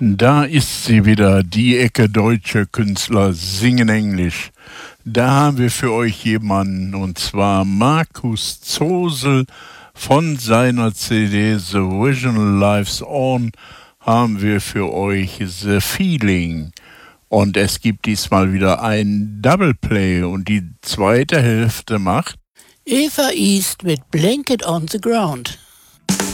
Da ist sie wieder, die Ecke deutsche Künstler singen Englisch. Da haben wir für euch jemanden, und zwar Markus Zosel. Von seiner CD The Vision Lives On haben wir für euch The Feeling. Und es gibt diesmal wieder ein Double Play und die zweite Hälfte macht Eva East mit Blanket on the Ground.